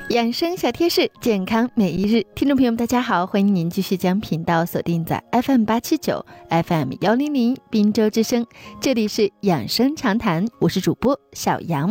养生小贴士，健康每一日。听众朋友们大家好，欢迎您继续将频道锁定在 FM879 FM100 滨州之声，这里是养生长谈，我是主播小杨。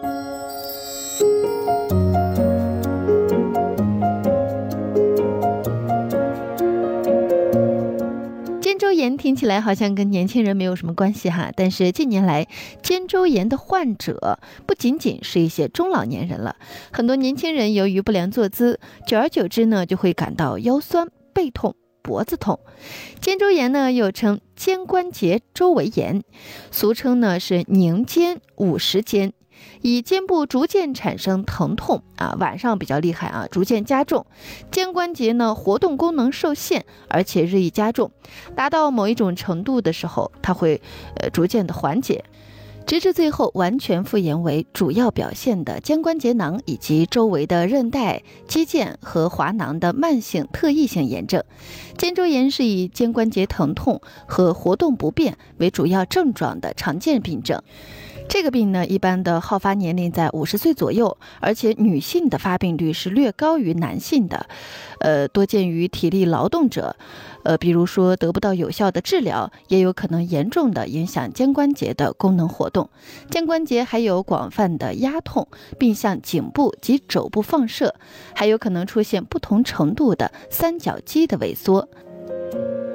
肩周炎听起来好像跟年轻人没有什么关系哈，但是近年来肩周炎的患者不仅仅是一些中老年人了，很多年轻人由于不良坐姿，久而久之呢就会感到腰酸、背痛、脖子痛。肩周炎呢又称肩关节周围炎，俗称呢是凝肩、五十肩，以肩部逐渐产生疼痛晚上比较厉害逐渐加重，肩关节呢活动功能受限，而且日益加重，达到某一种程度的时候，它会逐渐的缓解，直至最后完全复原为主要表现的肩关节囊以及周围的韧带、肌腱和滑囊的慢性特异性炎症。肩周炎是以肩关节疼痛和活动不便为主要症状的常见病症。这个病呢，一般的好发年龄在50岁左右，而且女性的发病率是略高于男性的，多见于体力劳动者，比如说得不到有效的治疗，也有可能严重的影响肩关节的功能活动。肩关节还有广泛的压痛，并向颈部及肘部放射，还有可能出现不同程度的三角肌的萎缩。